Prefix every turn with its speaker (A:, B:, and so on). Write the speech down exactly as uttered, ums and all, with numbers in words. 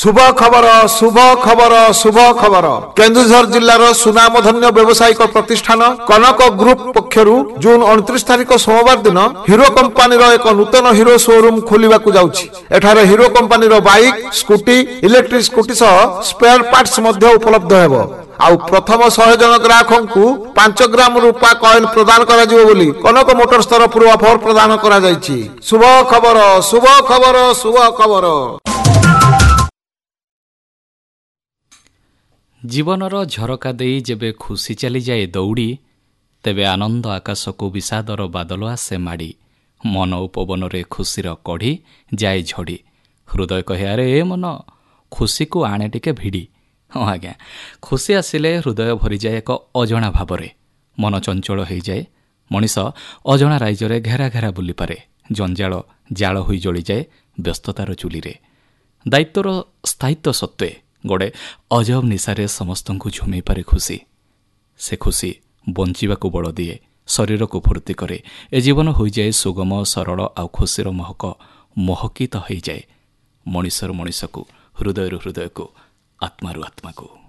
A: शुभ खबर शुभ खबर शुभ खबर केन्दुझर जिल्लार सुनामधन्य व्यावसायिक प्रतिष्ठान कनक ग्रुप पक्षरु जून उनतीस तारिख सोमवार दिन हीरो कंपनी एक नूतन हीरो शोरूम खोलिबाकु जाउछि। एठारे hero company bike scooty electric scooty सह स्पेयर पार्ट्स मध्य उपलब्ध हेबो। आउ प्रथम सौ जन ग्राहकंकु पांच ग्राम रूपा कॉइन प्रदान करा जिवो बोली कनक मोटर्स तरफरु ऑफर प्रदान करा जाइछि। शुभ खबर शुभ खबर शुभ खबर।
B: जीवनर झरका देई जेबे खुशी चली जाए दौड़ी तेबे आनंद आकाश को विषादर बादल आसे माड़ी मन उपवन रे खुशीर कढ़ी जाए झड़ी हृदय कहे अरे ए मन खुशी को आणे टिके भिड़ी। हाँ आज्ञा खुशी आसिले हृदय भरी जाए एक अजणा भावरे मन चंचल हो जाए मनीष अजणा राइजरे घेरा घेरा बुली पारे जंजाल जाल होई जली जाए व्यस्ततार चुलीरे दायित्वर स्थायित्व सत्वे गोड़े अजब निशारे समस्त को झुमे पारे खुशी से खुशी बंचिबाकू बल दिए शरीर को फूर्ति करे ए जीवन हो जाए सुगम सरल आउ खुशीर महक महकित हो जाए मनीषर मनीष को हृदय हृदय को आत्मारु आत्मा को।